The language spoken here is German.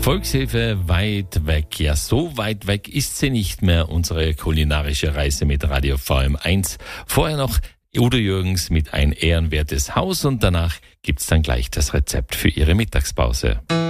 Volkshilfe weit weg. Ja, so weit weg ist sie nicht mehr, unsere kulinarische Reise mit Radio VM1. Vorher noch Udo Jürgens mit Ein ehrenwertes Haus und danach gibt's dann gleich das Rezept für Ihre Mittagspause.